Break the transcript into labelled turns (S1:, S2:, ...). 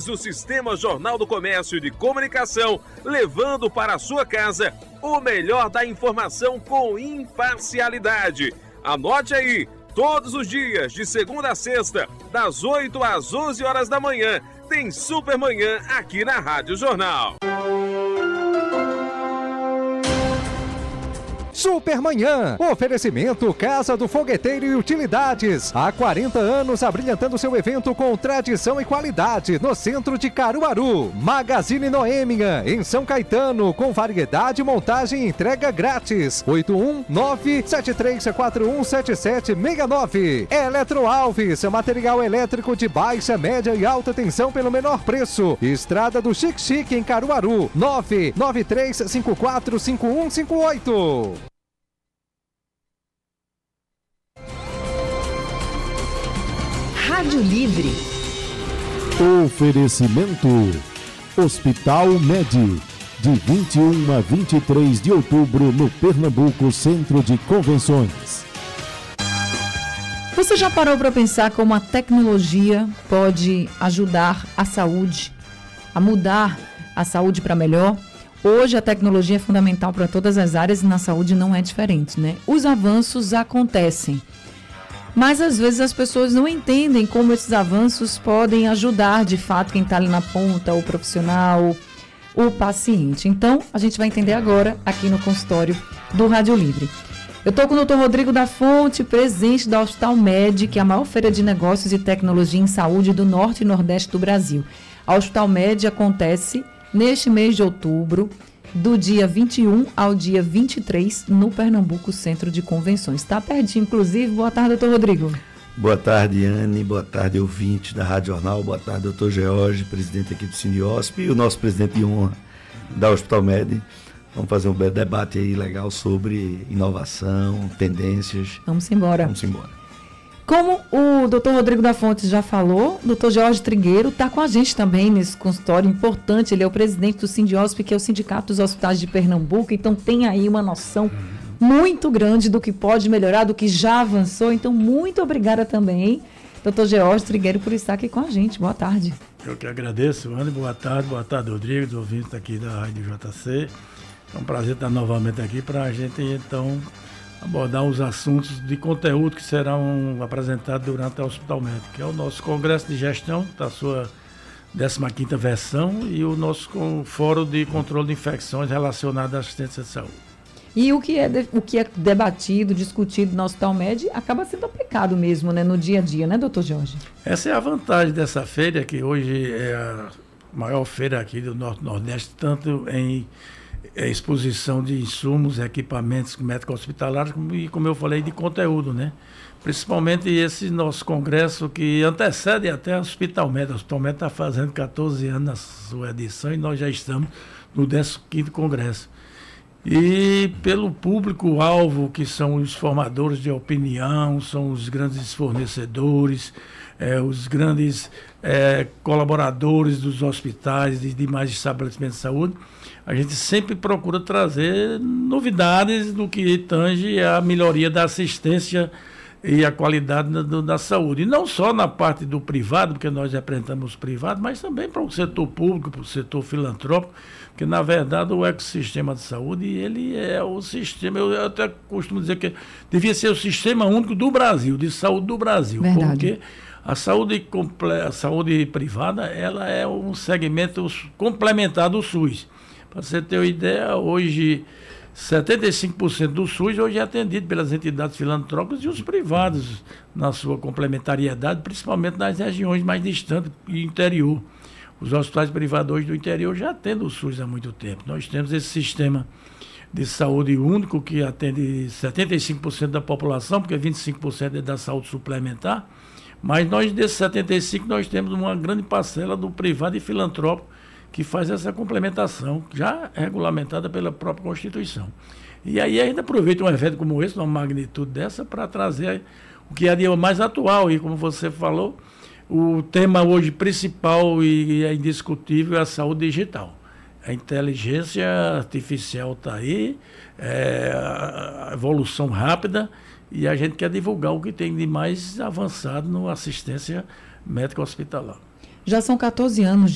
S1: o Sistema Jornal do Comércio de Comunicação, levando para a sua casa o melhor da informação com imparcialidade. Anote aí, todos os dias, de segunda a sexta, das 8 às 11 horas da manhã, tem Supermanhã aqui na Rádio Jornal.
S2: Supermanhã, oferecimento Casa do Fogueteiro e Utilidades. Há 40 anos abrilhantando seu evento com tradição e qualidade no centro de Caruaru. Magazine Noêmia, em São Caetano, com variedade, montagem e entrega grátis. 819-7341-7769. Eletro Alves, material elétrico de baixa, média e alta tensão pelo menor preço. Estrada do Chique Chique em Caruaru. 993545158.
S3: Rádio Livre.
S4: Oferecimento Hospital Med, de 21 a 23 de outubro no Pernambuco Centro de Convenções.
S3: Você já parou para pensar como a tecnologia pode ajudar a saúde, a mudar a saúde para melhor? Hoje a tecnologia é fundamental para todas as áreas e na saúde não é diferente, né? Os avanços acontecem, mas às vezes as pessoas não entendem como esses avanços podem ajudar de fato quem está ali na ponta, o profissional, o paciente. Então, a gente vai entender agora aqui no consultório do Rádio Livre. Eu estou com o Dr. Rodrigo da Fonte, presidente da Hospital Med, que é a maior feira de negócios e tecnologia em saúde do Norte e Nordeste do Brasil. A Hospital Med acontece neste mês de outubro, do dia 21 ao dia 23, no Pernambuco Centro de Convenções. Está pertinho, inclusive. Boa tarde, doutor Rodrigo.
S5: Boa tarde, Anne. Boa tarde, ouvinte da Rádio Jornal. Boa tarde, doutor George, presidente aqui do Cineosp, e o nosso presidente de honra da Hospital Med. Vamos fazer um debate aí legal sobre inovação, tendências.
S3: Vamos embora.
S5: Vamos embora.
S3: Como o doutor Rodrigo da Fonte já falou, o doutor Jorge Trigueiro está com a gente também nesse consultório importante. Ele é o presidente do Sindiosp, que é o Sindicato dos Hospitais de Pernambuco. Então tem aí uma noção muito grande do que pode melhorar, do que já avançou. Então muito obrigada também, doutor Jorge Trigueiro, por estar aqui com a gente. Boa tarde.
S6: Eu que agradeço, Ana. Boa tarde, Rodrigo, os ouvintes aqui da Rádio JC. É um prazer estar novamente aqui para a gente, então, abordar os assuntos de conteúdo que serão apresentados durante a Hospital Med, que é o nosso Congresso de Gestão, da sua 15ª versão, e o nosso Fórum de Controle de Infecções relacionado à assistência de saúde.
S3: E o que é debatido, discutido no Hospital Med acaba sendo aplicado mesmo, né, no dia a dia, né, doutor Jorge?
S6: Essa é a vantagem dessa feira, que hoje é a maior feira aqui do Norte-Nordeste, tanto em exposição de insumos, equipamentos médico-hospitalares e, como eu falei, de conteúdo, né? Principalmente esse nosso congresso que antecede até o Hospital Med. O Hospital Med está fazendo 14 anos na sua edição e nós já estamos no 15º congresso. E pelo público-alvo, que são os formadores de opinião, são os grandes fornecedores, os grandes colaboradores dos hospitais e demais estabelecimentos de saúde, a gente sempre procura trazer novidades no que tange a melhoria da assistência e a qualidade da saúde. E não só na parte do privado, porque nós representamos o privado, mas também para o setor público, para o setor filantrópico, porque, na verdade, o ecossistema de saúde, ele é o sistema, eu até costumo dizer que devia ser o sistema único do Brasil, de saúde do Brasil.
S3: Verdade.
S6: Porque a saúde privada, ela é um segmento complementar do SUS. Para você ter uma ideia, hoje 75% do SUS hoje é atendido pelas entidades filantrópicas e os privados na sua complementariedade, principalmente nas regiões mais distantes e interior. Os hospitais privados hoje do interior já atendem o SUS há muito tempo. Nós temos esse sistema de saúde único que atende 75% da população, porque 25% é da saúde suplementar, mas nós desses 75% nós temos uma grande parcela do privado e filantrópico que faz essa complementação, já regulamentada pela própria Constituição. E aí ainda aproveita um evento como esse, uma magnitude dessa, para trazer o que é de mais atual. E como você falou, o tema hoje principal e é indiscutível é a saúde digital. A inteligência artificial está aí, a evolução rápida, e a gente quer divulgar o que tem de mais avançado na assistência médica hospitalar.
S3: Já são 14 anos